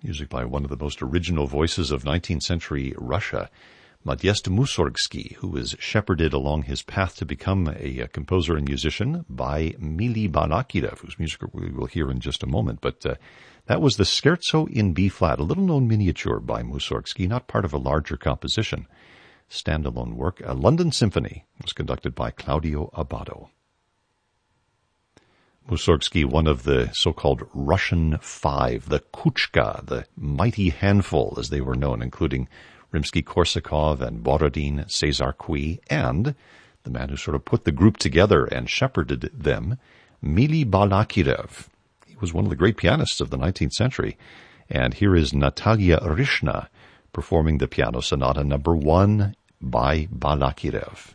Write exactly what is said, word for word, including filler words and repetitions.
music by one of the most original voices of nineteenth century Russia, Modest Mussorgsky, who was shepherded along his path to become a, a composer and musician by Mili Balakirev, whose music we will hear in just a moment. But uh, that was the Scherzo in B-flat, a little-known miniature by Mussorgsky, not part of a larger composition. Standalone work. A London Symphony was conducted by Claudio Abbado. Mussorgsky, one of the so-called Russian Five, the Kuchka, the mighty handful, as they were known, including Rimsky-Korsakov and Borodin, Cesar Cui, and the man who sort of put the group together and shepherded them, Mili Balakirev. He was one of the great pianists of the nineteenth century. And here is Natalia Rishna performing the Piano Sonata number one by Balakirev.